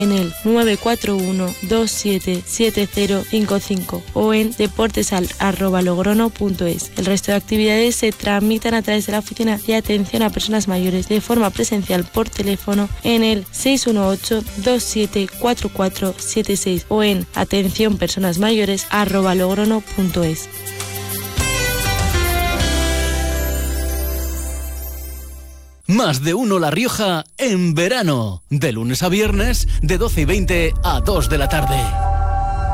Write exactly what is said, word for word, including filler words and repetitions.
en el nueve cuatro uno dos siete siete cero cinco cinco o en deportes arroba logrono punto es. El resto de actividades se tramitan a través de la oficina de atención a personas mayores de forma presencial por teléfono en el seis uno ocho dos siete cuatro cuatro siete seis o en atencionpersonasmayores arroba logrono punto es. Más de uno La Rioja en verano, de lunes a viernes, de doce y veinte a dos de la tarde.